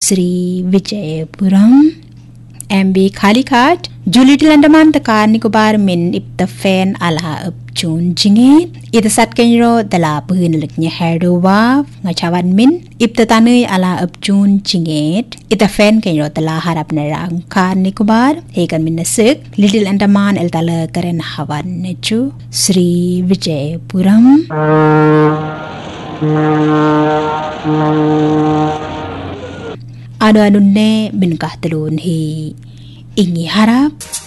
Sri Vijayapuram, MB Kalikhat, Julitil Andaman Takar Nicobar Min Iptafen Ala Upchun Jingit, Itasat Kenro Dala Punliknya Herdowa, Ngachawan Min, Iptatanui Ala Upchun Jingit, Itafen Kenro Dala Harap Nerang Kar Nicobar, Hegan Minasik, Little Andaman El Tala Karen Havan Nechu, Sri Vijayapuram. Anu-anu ne bin kahtelun hi ingi harap